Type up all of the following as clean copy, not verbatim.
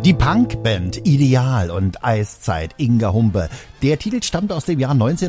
Die Punkband Ideal und Eiszeit Inga Humpe. Der Titel stammt aus dem Jahr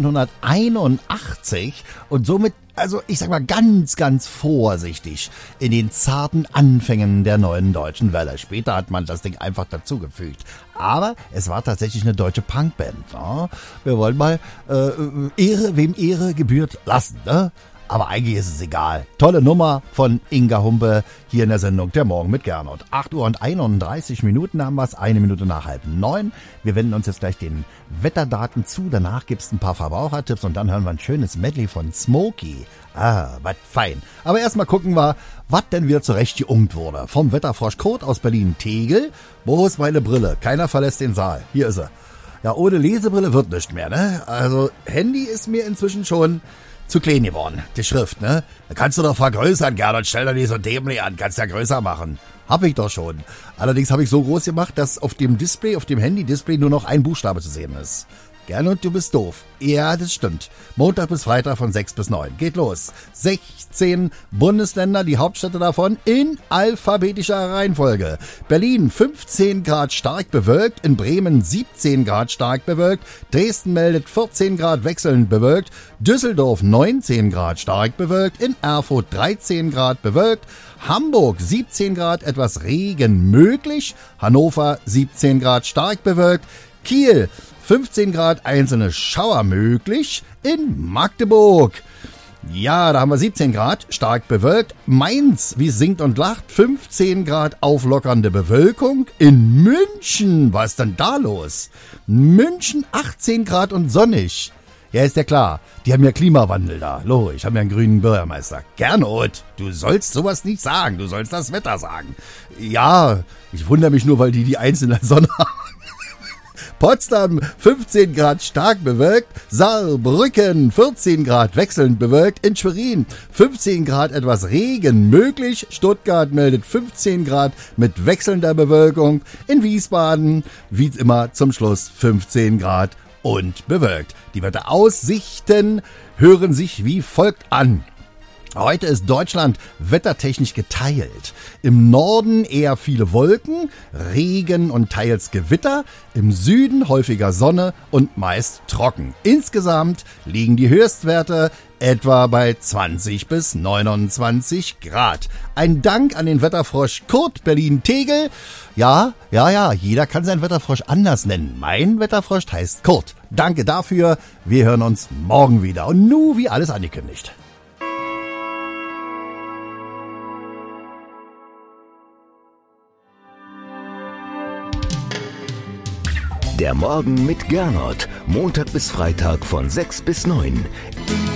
1981 und somit, also ich sag mal ganz, ganz vorsichtig in den zarten Anfängen der neuen deutschen Welle. Später hat man das Ding einfach dazugefügt. Aber es war tatsächlich eine deutsche Punkband. Ne? Wir wollen mal Ehre, wem Ehre gebührt, lassen, ne? Aber eigentlich ist es egal. Tolle Nummer von Inga Humpe hier in der Sendung Der Morgen mit Gernot. 8 Uhr und 31 Minuten haben wir es, 1 Minute nach 8:30. Wir wenden uns jetzt gleich den Wetterdaten zu. Danach gibt's ein paar Verbrauchertipps und dann hören wir ein schönes Medley von Smokey. Was fein. Aber erstmal gucken wir, was denn wieder zurecht geungt wurde. Vom Wetterfrosch Kurt aus Berlin-Tegel. Wo ist meine Brille? Keiner verlässt den Saal. Hier ist er. Ja, ohne Lesebrille wird nicht mehr, ne? Also Handy ist mir inzwischen schon zu klein geworden, die Schrift, ne? Da kannst du doch vergrößern, Gernot, stell doch nicht so dämlich an, kannst ja größer machen. Hab ich doch schon. Allerdings habe ich so groß gemacht, dass auf dem Display, auf dem Handy-Display nur noch ein Buchstabe zu sehen ist. Gernot, du bist doof. Ja, das stimmt. Montag bis Freitag von 6 bis 9. Geht los. 16 Bundesländer, die Hauptstädte davon in alphabetischer Reihenfolge. Berlin 15 Grad stark bewölkt, in Bremen 17 Grad stark bewölkt, Dresden meldet 14 Grad wechselnd bewölkt, Düsseldorf 19 Grad stark bewölkt, in Erfurt 13 Grad bewölkt, Hamburg 17 Grad etwas Regen möglich, Hannover 17 Grad stark bewölkt, Kiel 15 Grad einzelne Schauer möglich, in Magdeburg. Ja, da haben wir 17 Grad, stark bewölkt. Mainz, wie es singt und lacht, 15 Grad auflockernde Bewölkung. In München, was ist denn da los? München 18 Grad und sonnig. Ja, ist ja klar, die haben ja Klimawandel da. Logisch, haben ja einen grünen Bürgermeister. Gernot, du sollst sowas nicht sagen, du sollst das Wetter sagen. Ja, ich wundere mich nur, weil die einzelne Sonne haben. Potsdam 15 Grad stark bewölkt, Saarbrücken 14 Grad wechselnd bewölkt, in Schwerin 15 Grad etwas Regen möglich, Stuttgart meldet 15 Grad mit wechselnder Bewölkung, in Wiesbaden, wie immer zum Schluss 15 Grad und bewölkt. Die Wetteraussichten hören sich wie folgt an. Heute ist Deutschland wettertechnisch geteilt. Im Norden eher viele Wolken, Regen und teils Gewitter. Im Süden häufiger Sonne und meist trocken. Insgesamt liegen die Höchstwerte etwa bei 20 bis 29 Grad. Ein Dank an den Wetterfrosch Kurt Berlin-Tegel. Ja, jeder kann seinen Wetterfrosch anders nennen. Mein Wetterfrosch heißt Kurt. Danke dafür. Wir hören uns morgen wieder. Und nu wie alles angekündigt. Der Morgen mit Gernot. Montag bis Freitag von 6 bis 9.